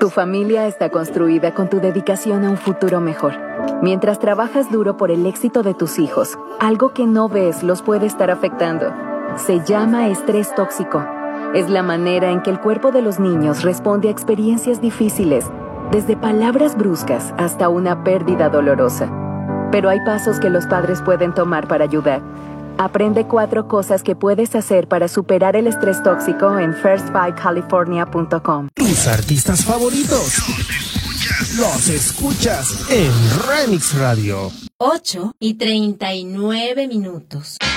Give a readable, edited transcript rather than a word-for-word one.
Tu familia está construida con tu dedicación a un futuro mejor. Mientras trabajas duro por el éxito de tus hijos, algo que no ves los puede estar afectando. Se llama estrés tóxico. Es la manera en que el cuerpo de los niños responde a experiencias difíciles, desde palabras bruscas hasta una pérdida dolorosa. Pero hay pasos que los padres pueden tomar para ayudar. Aprende 4 cosas que puedes hacer para superar el estrés tóxico en first5california.com. Tus artistas favoritos los escuchas en Remix Radio. 8:39.